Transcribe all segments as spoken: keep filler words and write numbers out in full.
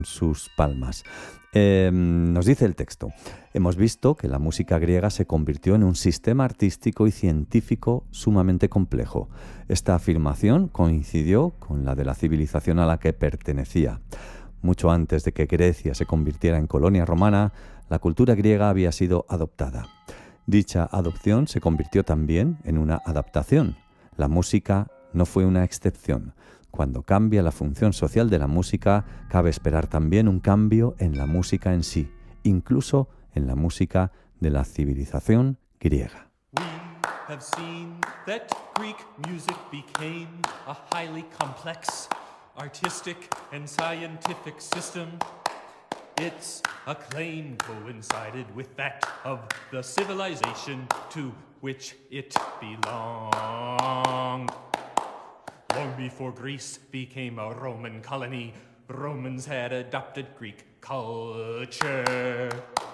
sus palmas. Eh, nos dice el texto: hemos visto que la música griega se convirtió en un sistema artístico y científico sumamente complejo. Esta afirmación coincidió con la de la civilización a la que pertenecía. Mucho antes de que Grecia se convirtiera en colonia romana, la cultura griega había sido adoptada. Dicha adopción se convirtió también en una adaptación. La música no fue una excepción. Cuando cambia la función social de la música, cabe esperar también un cambio en la música en sí, incluso en la música de la civilización griega. We have seen that Greek music became a highly complex, artistic and scientific system. Its acclaim coincided with that of the civilization to which it belonged. Long before Greece became a Roman colony, Romans had adopted Greek culture.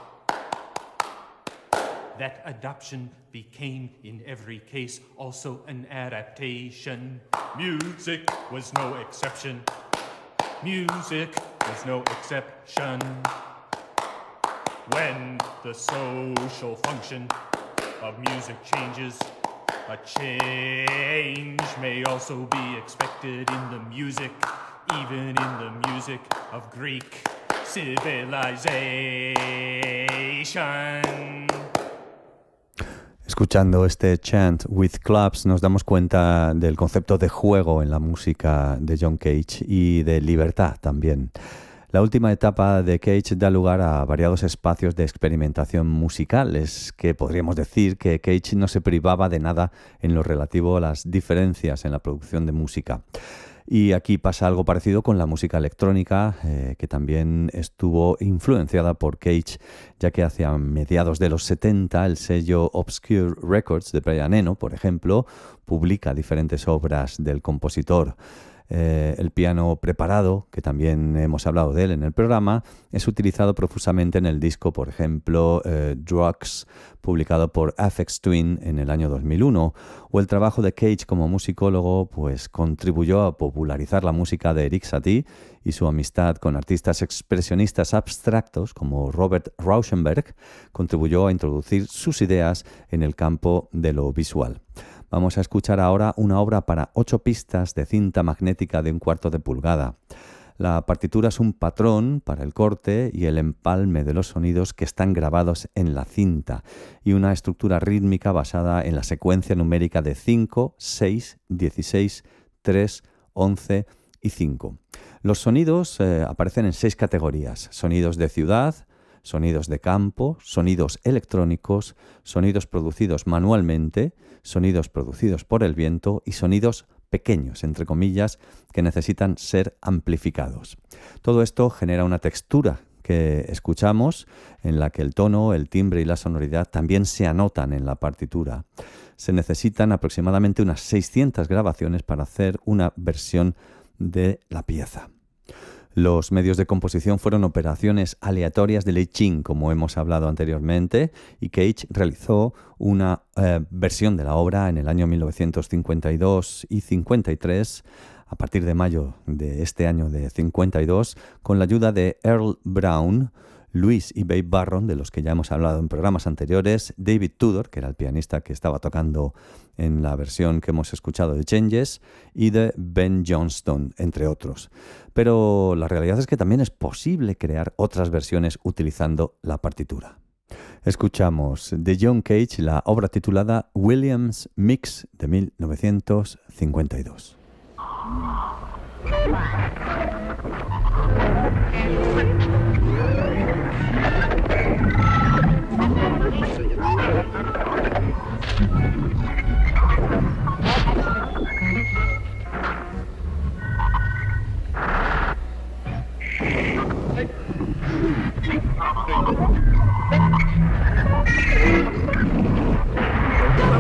That adoption became, in every case, also an adaptation. Music was no exception. Music was no exception. When the social function of music changes, a change may also be expected in the music, even in the music of Greek civilization. Escuchando este chant with clubs nos damos cuenta del concepto de juego en la música de John Cage y de libertad también. La última etapa de Cage da lugar a variados espacios de experimentación musical. Es que podríamos decir que Cage no se privaba de nada en lo relativo a las diferencias en la producción de música. Y aquí pasa algo parecido con la música electrónica, eh, que también estuvo influenciada por Cage, ya que hacia mediados de los setenta el sello Obscure Records de Brian Eno, por ejemplo, publica diferentes obras del compositor. Eh, el piano preparado, que también hemos hablado de él en el programa, es utilizado profusamente en el disco, por ejemplo, eh, Drugs, publicado por Aphex Twin en el año dos mil uno, o el trabajo de Cage como musicólogo, pues contribuyó a popularizar la música de Erik Satie, y su amistad con artistas expresionistas abstractos como Robert Rauschenberg contribuyó a introducir sus ideas en el campo de lo visual. Vamos a escuchar ahora una obra para ocho pistas de cinta magnética de un cuarto de pulgada. La partitura es un patrón para el corte y el empalme de los sonidos que están grabados en la cinta y una estructura rítmica basada en la secuencia numérica de cinco, seis, dieciséis, tres, once y cinco. Los sonidos eh, aparecen en seis categorías: sonidos de ciudad, sonidos de campo, sonidos electrónicos, sonidos producidos manualmente, sonidos producidos por el viento y sonidos pequeños, entre comillas, que necesitan ser amplificados. Todo esto genera una textura que escuchamos, en la que el tono, el timbre y la sonoridad también se anotan en la partitura. Se necesitan aproximadamente unas seiscientas grabaciones para hacer una versión de la pieza. Los medios de composición fueron operaciones aleatorias de Lee Chin, como hemos hablado anteriormente, y Cage realizó una eh, versión de la obra en el año mil novecientos cincuenta y dos y cincuenta y tres, a partir de mayo de este año de cincuenta y dos, con la ayuda de Earl Brown, Luis y Babe Barron, de los que ya hemos hablado en programas anteriores, David Tudor, que era el pianista que estaba tocando en la versión que hemos escuchado de Changes, y de Ben Johnston, entre otros. Pero la realidad es que también es posible crear otras versiones utilizando la partitura. Escuchamos de John Cage la obra titulada Williams Mix de mil novecientos cincuenta y dos. Thank you.